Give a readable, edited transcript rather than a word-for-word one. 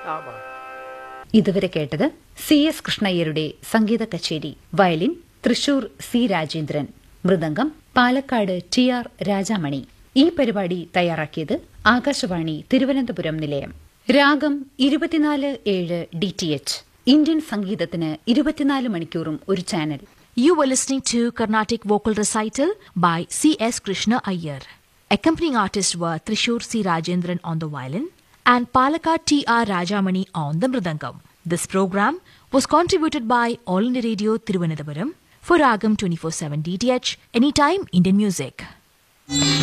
ആവാം. ഇതുവരെ കേട്ടത് CS കൃഷ്ണയ്യരുടെ സംഗീത കച്ചേരി. Violin Thrissur C Rajendran, mridangam Palakkad TR Rajamani. ഈ പരിപാടി തയ്യാറാക്കിയത് ആകാശവാണി തിരുവനന്തപുരം നിലയം. രാഗം 24/7 DTH. ഇന്ത്യൻ സംഗീതത്തിന് 24 മണിക്കൂറും ഒരു channel. You were listening to Carnatic Vocal Recital by CS Krishna Iyer. Accompanying artists were Trishur C. Rajendran on the violin and Palakkad TR Rajamani on the mridangam. This program was contributed by All India Radio Thiruvananthapuram for Ragam 24/7 DTH, Anytime Indian Music.